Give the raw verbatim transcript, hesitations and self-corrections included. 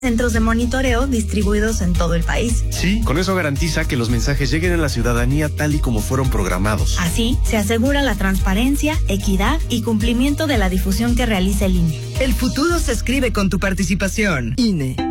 Centros de monitoreo distribuidos en todo el país. Sí, con eso garantiza que los mensajes lleguen a la ciudadanía tal y como fueron programados. Así, se asegura la transparencia, equidad y cumplimiento de la difusión que realiza el I N E. El futuro se escribe con tu participación. I N E.